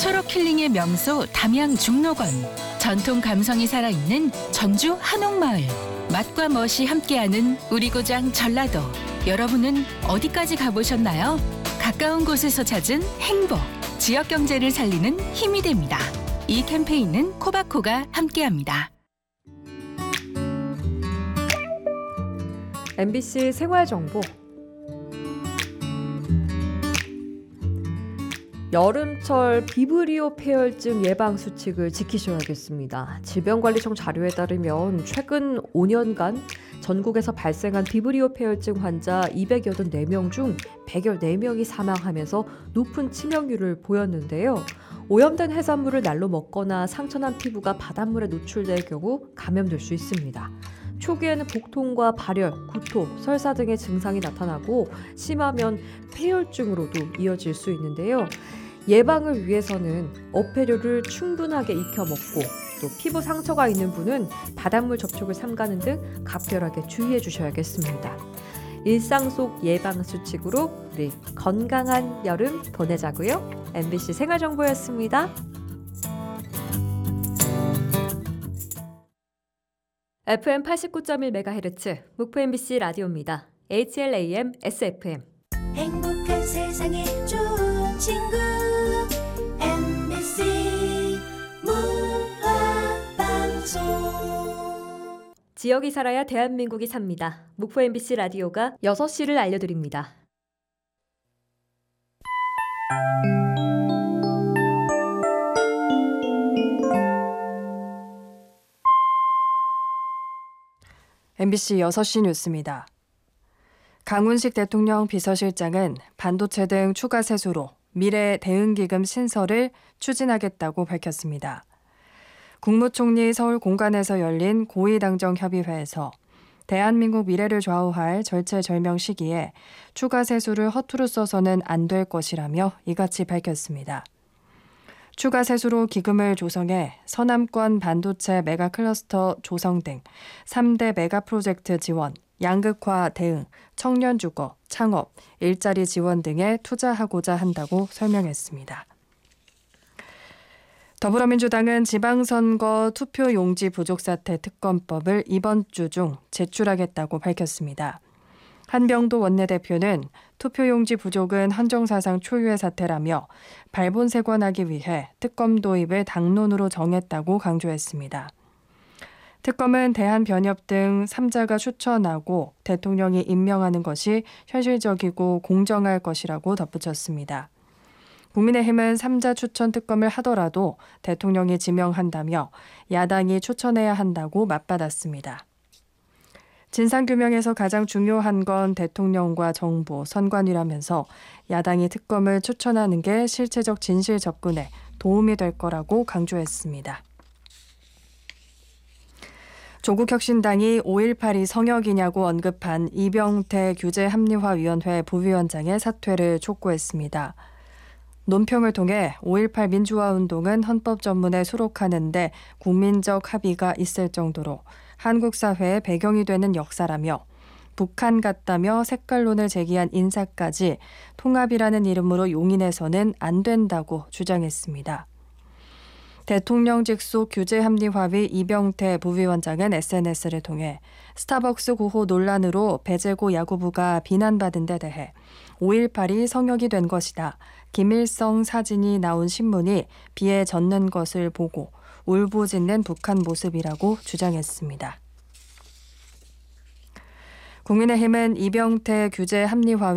초록 힐링의 명소 담양 중록원, 전통 감성이 살아있는 전주 한옥마을, 맛과 멋이 함께하는 우리 고장 전라도. 여러분은 어디까지 가보셨나요? 가까운 곳에서 찾은 행복, 지역 경제를 살리는 힘이 됩니다. 이 캠페인은 코바코가 함께합니다. MBC 생활정보. 여름철 비브리오 폐혈증 예방 수칙을 지키셔야겠습니다. 질병관리청 자료에 따르면 최근 5년간 전국에서 발생한 비브리오 폐혈증 환자 284명 중 114명이 사망하면서 높은 치명률을 보였는데요. 오염된 해산물을 날로 먹거나 상처난 피부가 바닷물에 노출될 경우 감염될 수 있습니다. 초기에는 복통과 발열, 구토, 설사 등의 증상이 나타나고 심하면 폐혈증으로도 이어질 수 있는데요. 예방을 위해서는 어패류를 충분하게 익혀 먹고 또 피부 상처가 있는 분은 바닷물 접촉을 삼가는 등 각별하게 주의해 주셔야겠습니다. 일상 속 예방 수칙으로 우리 건강한 여름 보내자고요. MBC 생활정보였습니다. FM 89.1MHz 목포 MBC 라디오입니다. HLAM SFM. 행복한 세상에 좋은 친구 MBC 문화방송. 지역이 살아야 대한민국이 삽니다. 목포 MBC 라디오가 6시를 알려드립니다. MBC 6시 뉴스입니다. 강훈식 대통령 비서실장은 반도체 등 추가 세수로 미래 대응기금 신설을 추진하겠다고 밝혔습니다. 국무총리 서울 공관에서 열린 고위당정협의회에서 대한민국 미래를 좌우할 절체절명 시기에 추가 세수를 허투루 써서는 안 될 것이라며 이같이 밝혔습니다. 추가 세수로 기금을 조성해 서남권 반도체 메가 클러스터 조성 등 3대 메가 프로젝트 지원, 양극화 대응, 청년 주거, 창업, 일자리 지원 등에 투자하고자 한다고 설명했습니다. 더불어민주당은 지방선거 투표용지 부족 사태 특검법을 이번 주 중 제출하겠다고 밝혔습니다. 한병도 원내대표는 투표용지 부족은 헌정사상 초유의 사태라며 발본색원하기 위해 특검 도입을 당론으로 정했다고 강조했습니다. 특검은 대한변협 등 3자가 추천하고 대통령이 임명하는 것이 현실적이고 공정할 것이라고 덧붙였습니다. 국민의힘은 3자 추천 특검을 하더라도 대통령이 지명한다며 야당이 추천해야 한다고 맞받았습니다. 진상규명에서 가장 중요한 건 대통령과 정부, 선관위라면서 야당이 특검을 추천하는 게 실체적 진실 접근에 도움이 될 거라고 강조했습니다. 조국혁신당이 5.18이 성역이냐고 언급한 이병태 규제합리화위원회 부위원장의 사퇴를 촉구했습니다. 논평을 통해 5.18 민주화운동은 헌법 전문에 수록하는데 국민적 합의가 있을 정도로 한국 사회의 배경이 되는 역사라며 북한 같다며 색깔론을 제기한 인사까지 통합이라는 이름으로 용인해서는 안 된다고 주장했습니다. 대통령 직속 규제합리화위 이병태 부위원장은 SNS를 통해 스타벅스 구호 논란으로 배재고 야구부가 비난받은 데 대해 5.18이 성역이 된 것이다. 김일성 사진이 나온 신문이 비에 젖는 것을 보고 울부짖는 북한 모습이라고 주장했습니다. 국민의힘은 이병태 규제합리화위